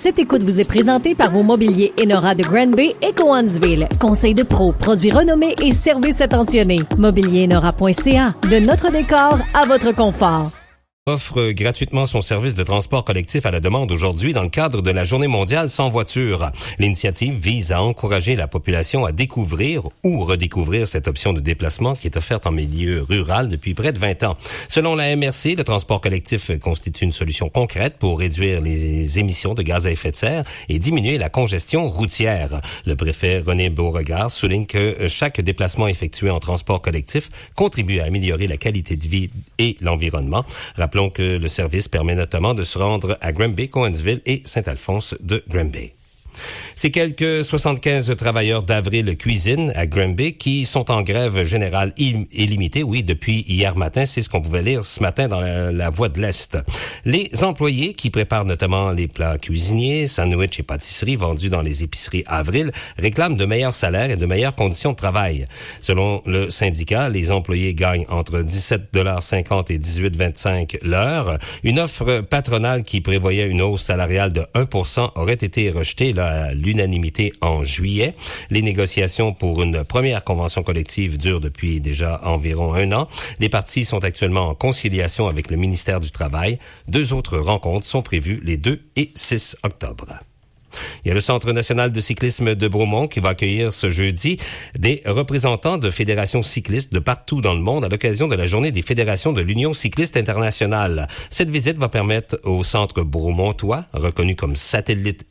Cette écoute vous est présentée par vos mobiliers Enora de Granby et Cowansville. Conseil de pro, produits renommés et services attentionnés. Mobilierinora.ca. De notre décor à votre confort. Offre gratuitement son service de transport collectif à la demande aujourd'hui dans le cadre de la Journée mondiale sans voiture. L'initiative vise à encourager la population à découvrir ou redécouvrir cette option de déplacement qui est offerte en milieu rural depuis près de 20 ans. Selon la MRC, le transport collectif constitue une solution concrète pour réduire les émissions de gaz à effet de serre et diminuer la congestion routière. Le préfet René Beauregard souligne que chaque déplacement effectué en transport collectif contribue à améliorer la qualité de vie et l'environnement. Rappelons que le service permet notamment de se rendre à Granby, Cowansville et Saint-Alphonse de Granby. C'est quelques 75 travailleurs d'Avril Cuisine à Granby qui sont en grève générale illimitée, depuis hier matin. C'est ce qu'on pouvait lire ce matin dans la Voix de l'Est. Les employés qui préparent notamment les plats cuisiniers, sandwichs et pâtisseries vendus dans les épiceries Avril réclament de meilleurs salaires et de meilleures conditions de travail. Selon le syndicat, les employés gagnent entre 17,50 et 18,25 l'heure. Une offre patronale qui prévoyait une hausse salariale de 1% aurait été rejetée à l'unanimité en juillet. Les négociations pour une première convention collective durent depuis déjà environ 1 an. Les parties sont actuellement en conciliation avec le ministère du Travail. 2 autres rencontres sont prévues les 2 et 6 octobre. Il y a le Centre national de cyclisme de Bromont qui va accueillir ce jeudi des représentants de fédérations cyclistes de partout dans le monde à l'occasion de la journée des fédérations de l'Union cycliste internationale. Cette visite va permettre au Centre bromontois, reconnu comme satellite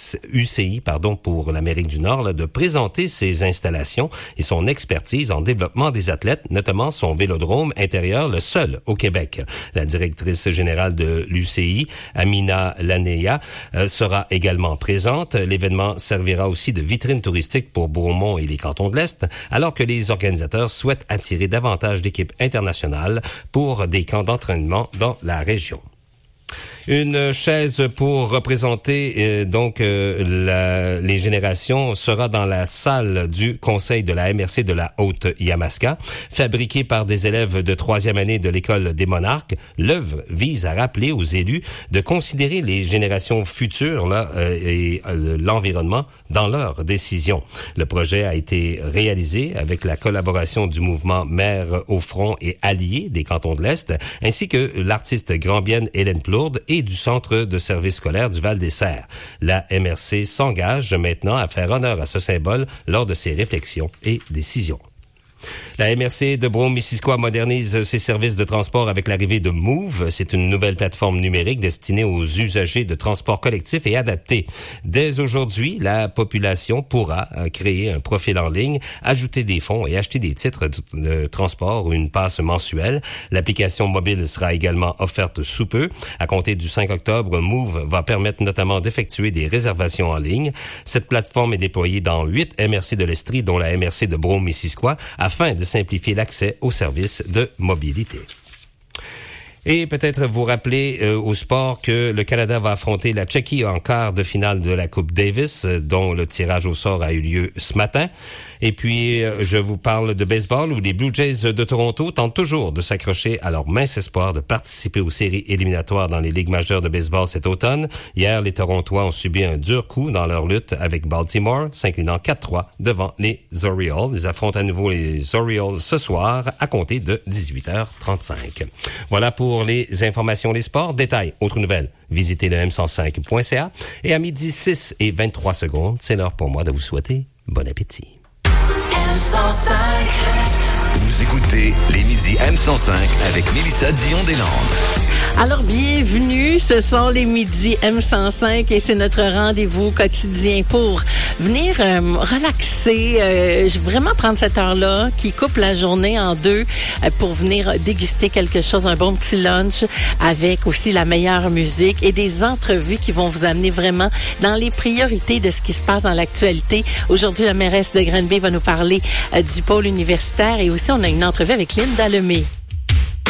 UCI pour l'Amérique du Nord, de présenter ses installations et son expertise en développement des athlètes, notamment son vélodrome intérieur, le seul au Québec. La directrice générale de l'UCI, Amina Laneya, sera également présente. L'événement servira aussi de vitrine touristique pour Bromont et les cantons de l'Est, alors que les organisateurs souhaitent attirer davantage d'équipes internationales pour des camps d'entraînement dans la région. Une chaise pour représenter les générations sera dans la salle du conseil de la MRC de la Haute-Yamaska. Fabriquée par des élèves de 3e année de l'école des Monarques, l'œuvre vise à rappeler aux élus de considérer les générations futures et l'environnement dans leurs décisions. Le projet a été réalisé avec la collaboration du mouvement Mères au front et alliés des cantons de l'Est, ainsi que l'artiste grambienne Hélène Plourde et du Centre de service scolaire du Val-des-Serres. La MRC s'engage maintenant à faire honneur à ce symbole lors de ses réflexions et décisions. La MRC de Brome-Missisquoi modernise ses services de transport avec l'arrivée de Move. C'est une nouvelle plateforme numérique destinée aux usagers de transport collectif et adaptée. Dès aujourd'hui, la population pourra créer un profil en ligne, ajouter des fonds et acheter des titres de transport ou une passe mensuelle. L'application mobile sera également offerte sous peu. À compter du 5 octobre, Move va permettre notamment d'effectuer des réservations en ligne. Cette plateforme est déployée dans 8 MRC de l'Estrie, dont la MRC de Brome-Missisquoi, afin de simplifier l'accès aux services de mobilité. Et peut-être vous rappeler au sport que le Canada va affronter la Tchéquie en quart de finale de la Coupe Davis, dont le tirage au sort a eu lieu ce matin. Et puis, je vous parle de baseball où les Blue Jays de Toronto tentent toujours de s'accrocher à leur mince espoir de participer aux séries éliminatoires dans les ligues majeures de baseball cet automne. Hier, les Torontois ont subi un dur coup dans leur lutte avec Baltimore, s'inclinant 4-3 devant les Orioles. Ils affrontent à nouveau les Orioles ce soir à compter de 18h35. Voilà pour les informations, les sports. Détails, autres nouvelles, visitez le m105.ca. Et à midi 6 et 23 secondes, c'est l'heure pour moi de vous souhaiter bon appétit. M105. Vous écoutez les midis M105 avec Mélissa Dion-Deslandes. Alors, bienvenue, ce sont les midis M105 et c'est notre rendez-vous quotidien pour venir relaxer, vraiment prendre cette heure-là qui coupe la journée en deux pour venir déguster quelque chose, un bon petit lunch avec aussi la meilleure musique et des entrevues qui vont vous amener vraiment dans les priorités de ce qui se passe dans l'actualité. Aujourd'hui, la mairesse de Granby va nous parler du pôle universitaire et aussi on a une entrevue avec Linda Lemay.